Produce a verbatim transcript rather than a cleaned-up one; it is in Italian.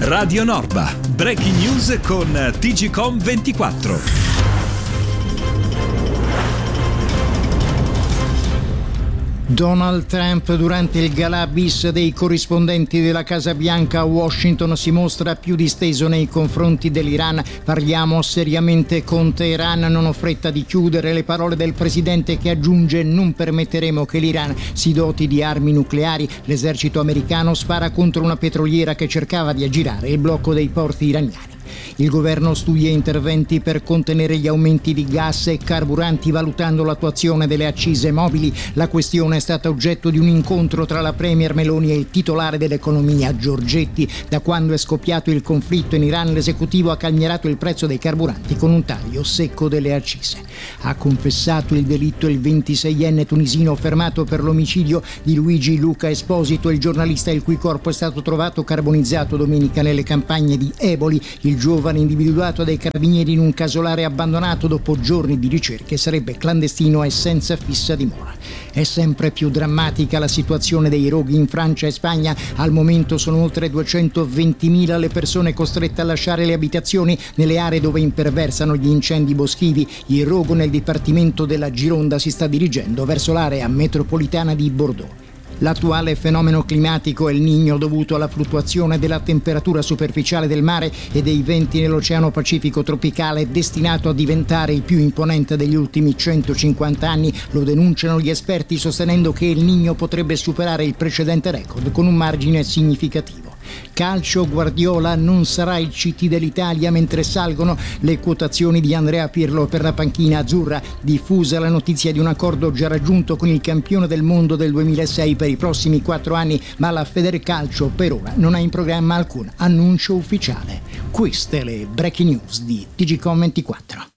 Radio Norba, breaking news con T G Com ventiquattro. Donald Trump durante il gala bis dei corrispondenti della Casa Bianca a Washington si mostra più disteso nei confronti dell'Iran. Parliamo seriamente con Teheran, non ho fretta di chiudere. Le parole del presidente che aggiunge: non permetteremo che l'Iran si doti di armi nucleari. L'esercito americano spara contro una petroliera che cercava di aggirare il blocco dei porti iraniani. Il governo studia interventi per contenere gli aumenti di gas e carburanti valutando l'attuazione delle accise mobili. La questione è stata oggetto di un incontro tra la premier Meloni e il titolare dell'economia Giorgetti. Da quando è scoppiato il conflitto in Iran, l'esecutivo ha calmierato il prezzo dei carburanti con un taglio secco delle accise. Ha confessato il delitto il ventiseienne tunisino fermato per l'omicidio di Luigi Luca Esposito, il giornalista il cui corpo è stato trovato carbonizzato domenica nelle campagne di Eboli. Il giovane individuato dai carabinieri in un casolare abbandonato dopo giorni di ricerche sarebbe clandestino e senza fissa dimora. È sempre più drammatica la situazione dei roghi in Francia e Spagna. Al momento sono oltre duecentoventimila le persone costrette a lasciare le abitazioni nelle aree dove imperversano gli incendi boschivi. Il rogo nel dipartimento della Gironda si sta dirigendo verso l'area metropolitana di Bordeaux. L'attuale fenomeno climatico El Niño, dovuto alla fluttuazione della temperatura superficiale del mare e dei venti nell'Oceano Pacifico tropicale, è destinato a diventare il più imponente degli ultimi centocinquanta anni. Lo denunciano gli esperti, sostenendo che El Niño potrebbe superare il precedente record con un margine significativo. Calcio, Guardiola non sarà il C T dell'Italia, mentre salgono le quotazioni di Andrea Pirlo per la panchina azzurra. Diffusa la notizia di un accordo già raggiunto con il campione del mondo del duemilasei per i prossimi quattro anni, ma la Federcalcio per ora non ha in programma alcun annuncio ufficiale. Queste le breaking news di T G Com ventiquattro.